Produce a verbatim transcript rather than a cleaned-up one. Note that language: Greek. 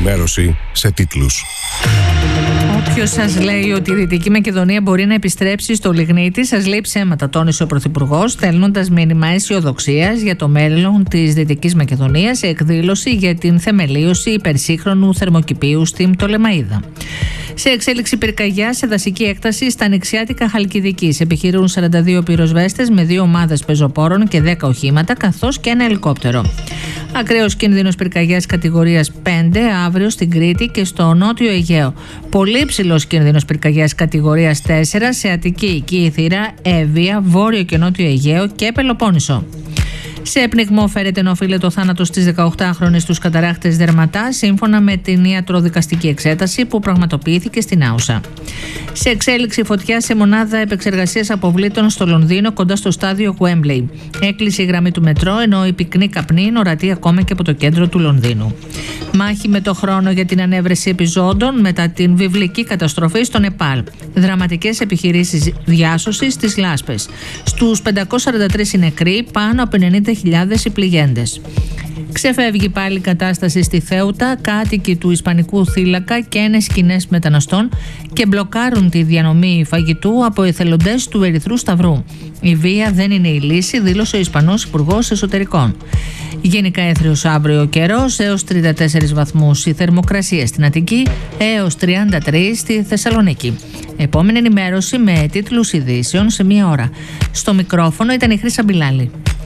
ενημέρωση σε τίτλους. Όποιος σας λέει ότι η Δυτική Μακεδονία μπορεί να επιστρέψει στο λιγνίτη, σας λέει ψέματα, τόνισε ο Πρωθυπουργός, στέλνοντας μήνυμα αισιοδοξίας για το μέλλον της Δυτικής Μακεδονίας σε εκδήλωση για την θεμελίωση υπερσύγχρονου θερμοκηπίου στην Πτολεμαΐδα. Σε εξέλιξη πυρκαγιά σε δασική έκταση στα νησιάτικα Χαλκιδικής επιχειρούν σαράντα δύο πυροσβέστες με δύο ομάδες πεζοπόρων και δέκα οχήματα, καθώς και ένα ελικόπτερο. Ακραίος κίνδυνος πυρκαγιάς κατηγορίας πέντε αύριο στην Κρήτη και στο Νότιο Αιγαίο. Πολύ ψηλός κίνδυνος πυρκαγιάς κατηγορίας τέσσερα σε Αττική, Κύθυρα, Εύβοια, Βόρειο και Νότιο Αιγαίο και Πελοπόννησο. Σε πνιγμό φέρεται να οφείλεται το θάνατος της δεκαοκτάχρονης στους καταράχτες Δερματά, σύμφωνα με την ιατροδικαστική εξέταση που πραγματοποιήθηκε στην Άουσα. Σε εξέλιξη φωτιά σε μονάδα επεξεργασίας αποβλήτων στο Λονδίνο, κοντά στο στάδιο Wembley. Έκλεισε η γραμμή του μετρό, ενώ η πυκνή καπνή είναι ορατή ακόμα και από το κέντρο του Λονδίνου. Μάχη με το χρόνο για την ανέβρεση επιζώντων μετά την βιβλική καταστροφή στο Νεπάλ. Δραματικές επιχειρήσεις διάσωσης στις Λάσπες. Στους πεντακόσιοι σαράντα τρεις οι νεκροί, πάνω από ενενήντα χιλιάδες οι πληγέντες. Ξεφεύγει πάλι η κατάσταση στη Θέουτα, κάτοικοι του Ισπανικού θύλακα και ένες σκηνές μεταναστών και μπλοκάρουν τη διανομή φαγητού από εθελοντές του Ερυθρού Σταυρού. Η βία δεν είναι η λύση, δήλωσε ο Ισπανός Υπουργός Εσωτερικών. Γενικά έθριος αύριο ο καιρός, έως τριάντα τέσσερις βαθμούς η θερμοκρασία στην Αττική, έως τριάντα τρεις στη Θεσσαλονίκη. Επόμενη ενημέρωση με τίτλους ειδήσεων σε μία ώρα. Στο μικρόφωνο ήταν η Χρύσα Μπιλάλη.